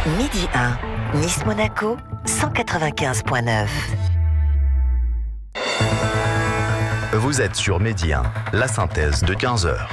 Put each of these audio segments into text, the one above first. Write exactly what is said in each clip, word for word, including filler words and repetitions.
Midi un, Nice-Monaco, cent quatre-vingt-quinze virgule neuf. Vous êtes sur Midi un, la synthèse de quinze heures.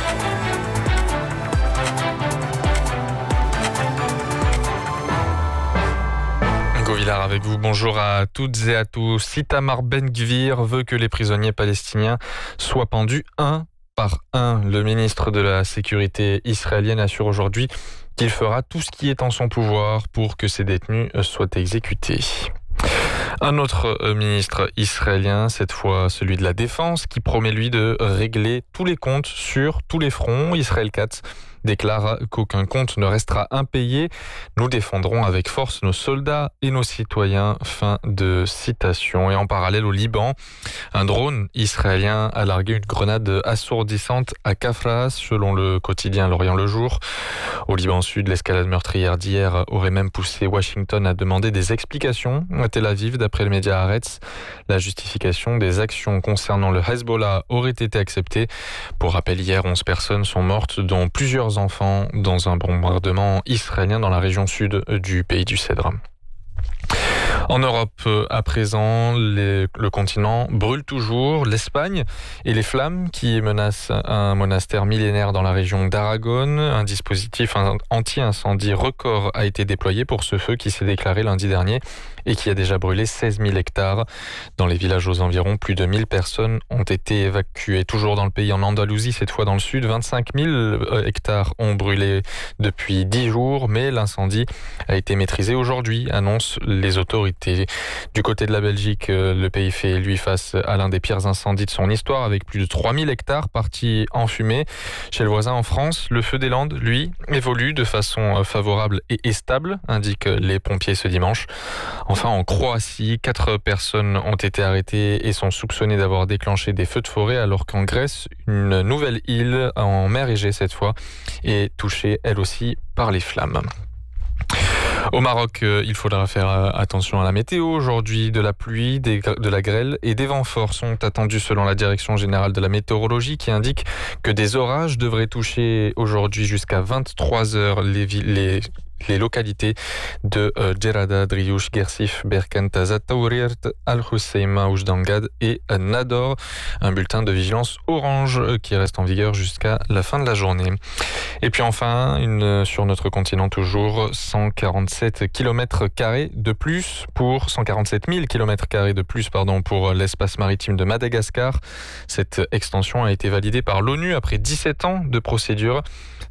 Villard avec vous, bonjour à toutes et à tous. Itamar Ben-Gvir veut que les prisonniers palestiniens soient pendus un par un. Le ministre de la Sécurité israélienne assure aujourd'hui qu'il fera tout ce qui est en son pouvoir pour que ces détenus soient exécutés. Un autre ministre israélien, cette fois celui de la Défense, qui promet lui de régler tous les comptes sur tous les fronts. Israël Katz déclare qu'aucun compte ne restera impayé. Nous défendrons avec force nos soldats et nos citoyens. Fin de citation. Et en parallèle au Liban, un drone israélien a largué une grenade assourdissante à Kafras, selon le quotidien L'Orient le Jour. Au Liban Sud, l'escalade meurtrière d'hier aurait même poussé Washington à demander des explications à Tel Aviv. D'après le média Haaretz, la justification des actions concernant le Hezbollah aurait été acceptée. Pour rappel, hier, onze personnes sont mortes, dont plusieurs enfants, dans un bombardement israélien dans la région sud du pays du Cèdre. En Europe, à présent, les, le continent brûle toujours. L'Espagne et les flammes qui menacent un monastère millénaire dans la région d'Aragon. Un dispositif anti-incendie record a été déployé pour ce feu qui s'est déclaré lundi dernier et qui a déjà brûlé seize mille hectares. Dans les villages aux environs, plus de mille personnes ont été évacuées. Toujours dans le pays, en Andalousie, cette fois dans le sud, vingt-cinq mille hectares ont brûlé depuis dix jours, mais l'incendie a été maîtrisé aujourd'hui, annoncent les autorités. Du côté de la Belgique, le pays fait lui face à l'un des pires incendies de son histoire, avec plus de trois mille hectares partis en fumée. Chez le voisin en France, le feu des Landes, lui, évolue de façon favorable et stable, indiquent les pompiers ce dimanche. Enfin, en Croatie, quatre personnes ont été arrêtées et sont soupçonnées d'avoir déclenché des feux de forêt, alors qu'en Grèce, une nouvelle île, en mer Égée cette fois, est touchée elle aussi par les flammes. Au Maroc, il faudra faire attention à la météo. Aujourd'hui, de la pluie, des, de la grêle et des vents forts sont attendus selon la Direction générale de la météorologie qui indique que des orages devraient toucher aujourd'hui jusqu'à vingt-trois heures les, les, les localités de euh, Djerada, Driouch, Gersif, Berkane, Tazat, Taourirt, Al-Hoceima, Oujdangad et Nador. Un bulletin de vigilance orange qui reste en vigueur jusqu'à la fin de la journée. Et puis enfin, une, sur notre continent toujours, cent quarante-sept kilomètres carrés de plus pour cent quarante-sept mille kilomètres carrés de plus pardon pour l'espace maritime de Madagascar. Cette extension a été validée par l'ONU après dix-sept ans de procédure.